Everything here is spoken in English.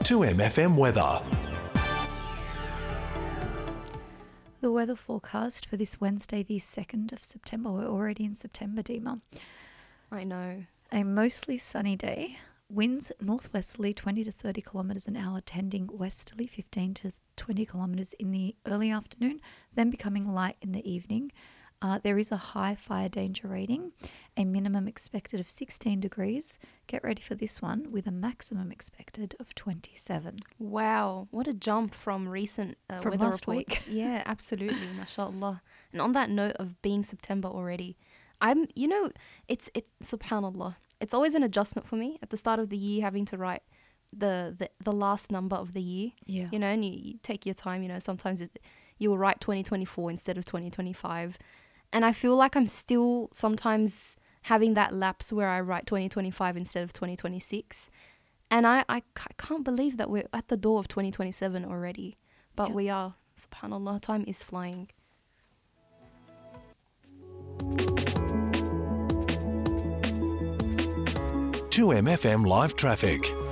2MFM weather. The weather forecast for this Wednesday, the 2nd of September. We're already in September, Dima. I know. A mostly sunny day. Winds northwesterly 20 to 30 kilometres an hour, tending westerly 15 to 20 kilometres in the early afternoon, then becoming light in the evening. There is a high fire danger rating, a minimum expected of 16 degrees. Get ready for this one, with a maximum expected of 27. Wow, what a jump from recent From weather last reports. week. Yeah, absolutely, mashallah. And on that note of being September already, it's subhanallah. It's always an adjustment for me at the start of the year, having to write the last number of the year. Yeah. And you take your time. Sometimes you will write 2024 instead of 2025. And I feel like I'm still sometimes having that lapse where I write 2025 instead of 2026. And I can't believe that we're at the door of 2027 already. But we are. Subhanallah, time is flying. .2MFM live traffic.